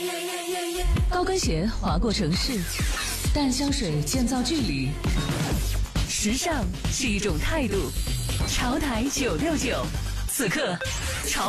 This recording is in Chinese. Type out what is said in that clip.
高跟鞋划过城市，淡香水建造距离。时尚是一种态度。潮台969，此刻潮。